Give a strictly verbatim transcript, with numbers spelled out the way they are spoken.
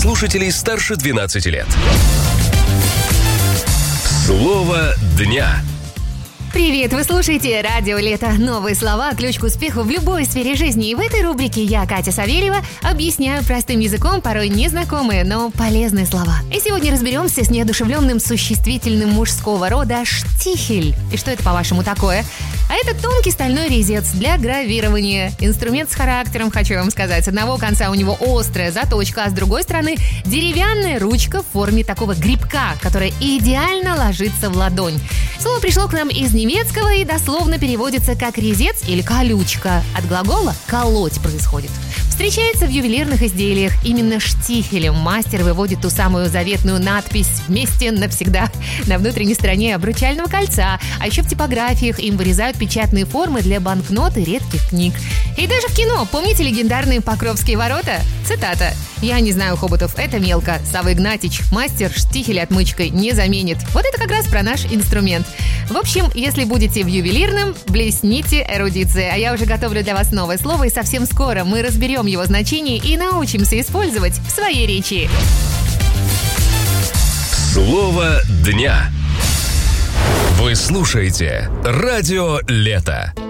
слушателей старше двенадцати лет. Слово дня. Привет! Вы слушаете «Радио Лето». Новые слова, ключ к успеху в любой сфере жизни. И в этой рубрике я, Катя Савельева, объясняю простым языком порой незнакомые, но полезные слова. И сегодня разберемся с неодушевленным существительным мужского рода «штихель». И что это, по-вашему, такое? А это тонкий стальной резец для гравирования. Инструмент с характером, хочу вам сказать. С одного конца у него острая заточка, а с другой стороны деревянная ручка в форме такого грибка, которая идеально ложится в ладонь. Слово пришло к нам из немецкого и дословно переводится как резец или колючка. От глагола «колоть» происходит. Встречается в ювелирных изделиях. Именно штихелем мастер выводит ту самую заветную надпись «Вместе навсегда» на внутренней стороне обручального кольца. А еще в типографиях им вырезают печатные формы для банкнот и редких книг. И даже в кино. Помните легендарные Покровские ворота? Цитата. «Я не знаю хоботов, это мелко. Савва Игнатьич, мастер штихель отмычкой не заменит». Вот это как раз про наш инструмент. В общем, если будете в ювелирном, блесните эрудицией. А я уже готовлю для вас новое слово, и совсем скоро мы разберем его значение и научимся использовать в своей речи. Слово дня. Вы слушаете «Радио Лето».